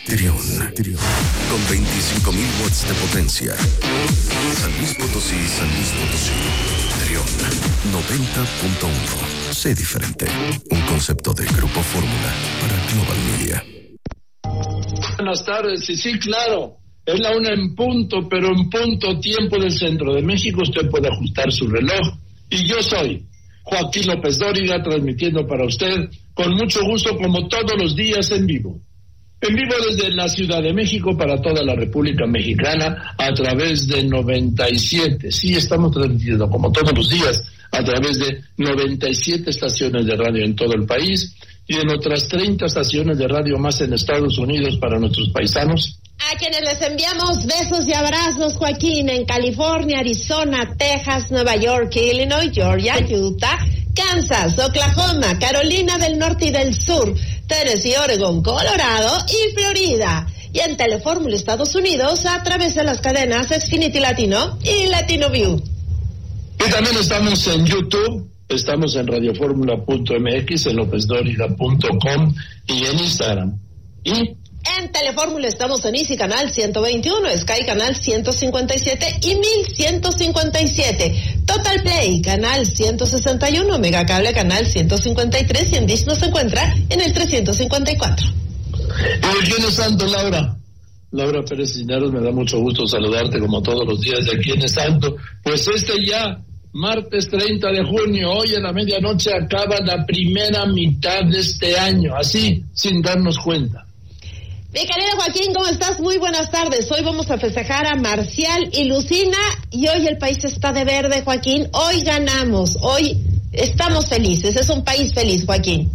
Trión. Con 25,000 watts de potencia. San Luis Potosí. Trión 90.1. Sé diferente. Un concepto de Grupo Fórmula para Global Media. Buenas tardes. Sí, claro. Es la 1 en punto, pero en punto tiempo del centro de México. Usted puede ajustar su reloj. Y yo soy Joaquín López Dóriga, transmitiendo para usted con mucho gusto, como todos los días, en vivo. En vivo desde la Ciudad de México para toda la República Mexicana a través de 97. Sí, estamos transmitiendo como todos los días a través de 97 estaciones de radio en todo el país y en otras 30 estaciones de radio más en Estados Unidos para nuestros paisanos. A quienes les enviamos besos y abrazos, Joaquín, en California, Arizona, Texas, Nueva York, Illinois, Georgia, Utah, Kansas, Oklahoma, Carolina del Norte y del Sur, Tennessee, Oregon, Colorado y Florida. Y en Telefórmula Estados Unidos a través de las cadenas Xfinity Latino y Latino View. Y también estamos en YouTube, estamos en radioformula.mx, en lopezdoriga.com y en Instagram. Y en Telefórmula estamos en Easy Canal 121, Sky Canal 157 y 1157. Total Play Canal 161, Megacable Canal 153 y en Dish nos encuentra en el 354. ¿Y quién es Santo, Laura? Laura Pérez Cisneros, me da mucho gusto saludarte como todos los días de aquí en Santo. Pues ya, martes 30 de junio, hoy a la medianoche acaba la primera mitad de este año, así, sin darnos cuenta. Mi querido Joaquín, ¿cómo estás? Muy buenas tardes. Hoy vamos a festejar a Marcial y Lucina y hoy el país está de verde, Joaquín. Hoy ganamos, hoy estamos felices. Es un país feliz, Joaquín.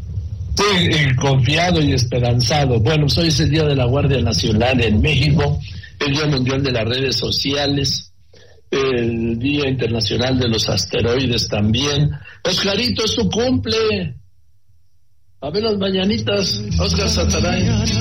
Sí, confiado y esperanzado. Bueno, pues hoy es el Día de la Guardia Nacional en México, el Día Mundial de las Redes Sociales, el Día Internacional de los Asteroides también. Oscarito, es su cumple. A ver las mañanitas, Oscar Sataray.